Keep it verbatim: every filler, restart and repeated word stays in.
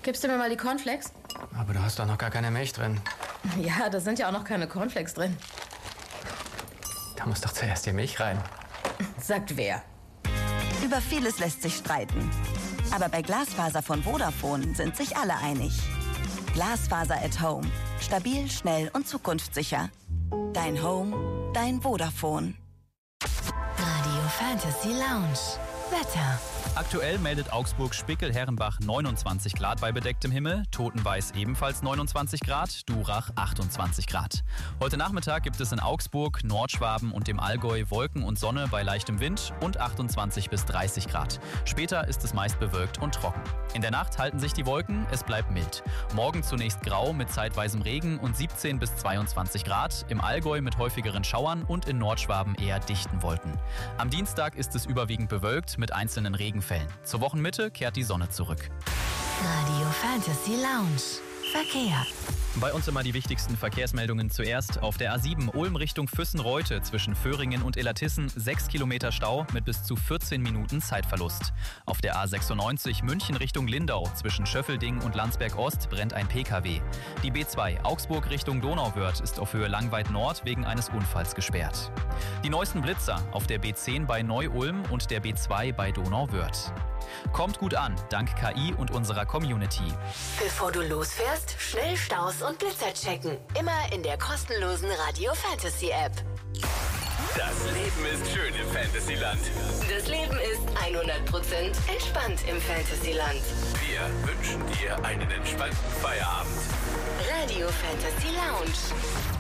Gibst du mir mal die Cornflakes? Aber du hast doch noch gar keine Milch drin. Ja, da sind ja auch noch keine Cornflakes drin. Da muss doch zuerst die Milch rein. Sagt wer? Über vieles lässt sich streiten. Aber bei Glasfaser von Vodafone sind sich alle einig. Glasfaser at Home. Stabil, schnell und zukunftssicher. Dein Home, dein Vodafone. Radio Fantasy Lounge. Wetter. Aktuell meldet Augsburg-Spickel-Herrenbach neunundzwanzig Grad bei bedecktem Himmel, Totenweiß ebenfalls neunundzwanzig Grad, Durach achtundzwanzig Grad. Heute Nachmittag gibt es in Augsburg, Nordschwaben und dem Allgäu Wolken und Sonne bei leichtem Wind und achtundzwanzig bis dreißig Grad. Später ist es meist bewölkt und trocken. In der Nacht halten sich die Wolken, es bleibt mild. Morgen zunächst grau mit zeitweisem Regen und siebzehn bis zweiundzwanzig Grad, im Allgäu mit häufigeren Schauern und in Nordschwaben eher dichten Wolken. Am Dienstag ist es überwiegend bewölkt mit einzelnen Regenfällen. Zur Wochenmitte kehrt die Sonne zurück. Radio Fantasy Lounge. Verkehr. Bei uns immer die wichtigsten Verkehrsmeldungen zuerst. Auf der A sieben Ulm Richtung Füssen-Reute zwischen Föhringen und Illertissen sechs Kilometer Stau mit bis zu vierzehn Minuten Zeitverlust. Auf der A sechsundneunzig München Richtung Lindau zwischen Schöffelding und Landsberg-Ost brennt ein P K W. Die B zwei Augsburg Richtung Donauwörth ist auf Höhe Langweid Nord wegen eines Unfalls gesperrt. Die neuesten Blitzer auf der B zehn bei Neu-Ulm und der B zwei bei Donauwörth. Kommt gut an, dank K I und unserer Community. Bevor du losfährst, schnell Staus und Blitzer checken. Immer in der kostenlosen Radio Fantasy App. Das Leben ist schön im Fantasyland. Das Leben ist hundert Prozent entspannt im Fantasyland. Wir wünschen dir einen entspannten Feierabend. Radio Fantasy Lounge.